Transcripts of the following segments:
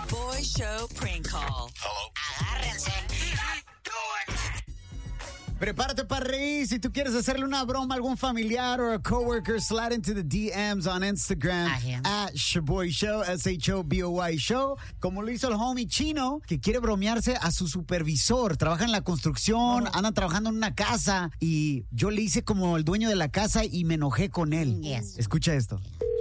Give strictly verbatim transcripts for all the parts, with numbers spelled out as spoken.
Boy Show Prank Call. Hello. Agárrense. Prepárate para reír. Si tú quieres hacerle una broma a algún familiar o a coworker, slide into the D Ms on Instagram at Shaboy Show, S H O B O Y Show. Como lo hizo el homie chino, que quiere bromearse a su supervisor. Trabaja en la construcción, anda trabajando en una casa y yo le hice como el dueño de la casa y me enojé con él. Yes. Escucha esto.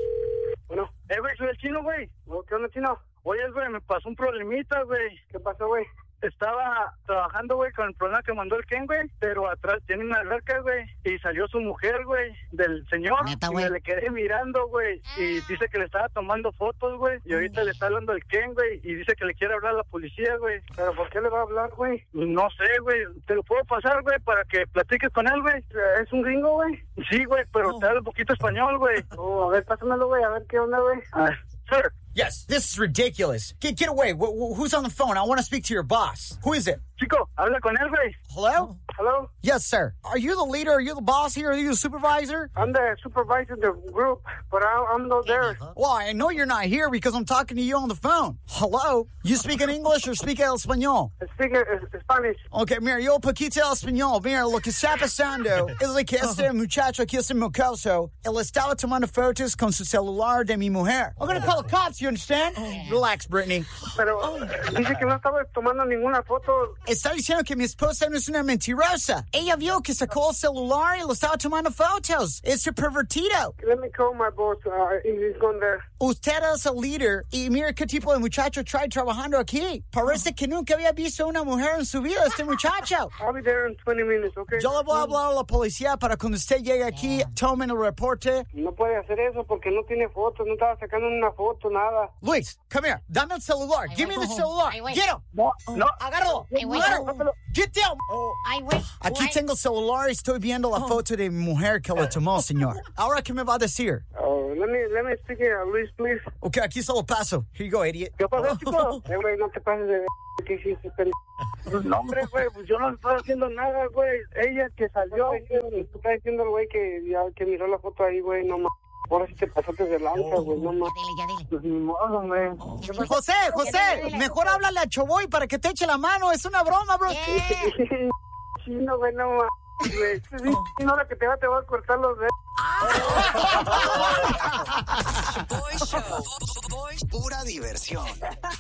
Bueno, eh, güey, soy el chino, güey. ¿Qué onda, chino? Oye, güey, me pasó un problemita, güey. ¿Qué pasó, güey? Estaba trabajando, güey, con el problema que mandó el Ken, güey, pero atrás tiene una alberca, güey, y salió su mujer, güey, del señor, Neta, y güey. me le quedé mirando, güey, y dice que le estaba tomando fotos, güey, y ahorita le está hablando el Ken, güey, y dice que le quiere hablar a la policía, güey. ¿Pero por qué le va a hablar, güey? No sé, güey, te lo puedo pasar, güey, para que platiques con él, güey. ¿Es un gringo, güey? Sí, güey, pero te habla un poquito español, güey. Oh, a ver, pásamelo, güey, a ver qué onda, güey. Ah, sir. Yes, this is ridiculous. Get, get away. Wh- wh- who's on the phone? I want to speak to your boss. Who is it? Chico, habla con él, güey. Hello? Hello? Yes, sir. Are you the leader? Are you the boss here? Are you the supervisor? I'm the supervisor of the group, but I, I'm not there. Well, I know you're not here because I'm talking to you on the phone. Hello? You speak in English or speak el español? Speak uh, Spanish. Okay, mira, yo poquito el español. Mira, lo que está pasando es de que este muchacho aquí, este mocoso, él estaba tomando fotos con su celular de mi mujer. I'm gonna call the cops, you understand? Relax, Brittany. Pero dice que no estaba tomando ninguna foto. Está diciendo que mi esposa no es una mentirosa. Ella vio que sacó el celular y lo estaba tomando fotos. Es un pervertido. Let me call my boss. Uh, he's gone there. Usted es el líder y mira qué tipo de muchacho trae trabajando aquí. Parece que nunca había visto una mujer en su vida, este muchacho. I'll be there in twenty minutes, okay? Yo le voy a hablar a la policía para cuando usted llegue aquí, tomen el reporte. No puede hacer eso porque no tiene fotos. No estaba sacando una foto, nada. Luis, come here. Dame el celular. Give me the celular. Ay, güey. Get him. No, no. Agárralo. Ay, güey. Agárralo. Get down. Ay, güey. Aquí Güey. tengo el celular y estoy viendo la foto de mi mujer que le tomó, señor. Ahora, ¿qué me va a decir? Oh, let me, let me speak to Luis, please. Ok, aquí se lo paso. Here you go, idiot. ¿Qué pasó, chico? Eh, güey, no te pases de... ¿Qué hiciste, pendejo? No, hombre, güey, pues yo no estoy haciendo nada, güey. Ella que salió, tú estás diciendo al güey que ya que miró la foto ahí, güey, no más. Ahora sí te pasaste de lanza, güey, no más. Dile, ya dile. Pues ni modo, güey. José, José, mejor háblale a Choboy para que te eche la mano. Es una broma, bro. Yeah. Chino, güey, no más. Güey, sí, ahora que te va, te va a cortar los dedos. Boy Show. Boy, Pura diversión.